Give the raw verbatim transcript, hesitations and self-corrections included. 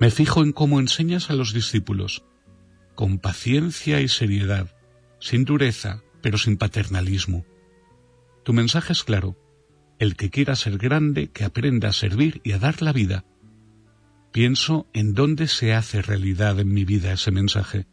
Me fijo en cómo enseñas a los discípulos, con paciencia y seriedad, sin dureza, pero sin paternalismo. Tu mensaje es claro: el que quiera ser grande, que aprenda a servir y a dar la vida. Pienso en dónde se hace realidad en mi vida ese mensaje.